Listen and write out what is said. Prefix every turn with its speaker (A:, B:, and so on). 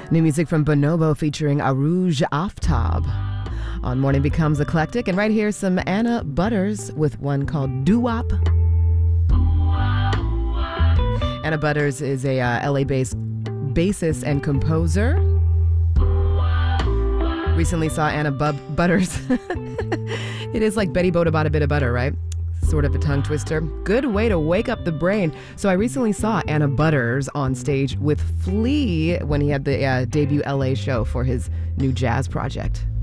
A: New music from Bonobo featuring Arooj Aftab on Morning Becomes Eclectic. And right here, some Anna Butters with one called Doo-Wop. Anna Butters is a LA-based bassist and composer. Recently saw Anna Butters. It is like Betty Boat about a bit of butter, right? Sort of a tongue twister. Good way to wake up the brain. So I recently saw Anna Butters on stage with Flea when he had the debut LA show for his new jazz project.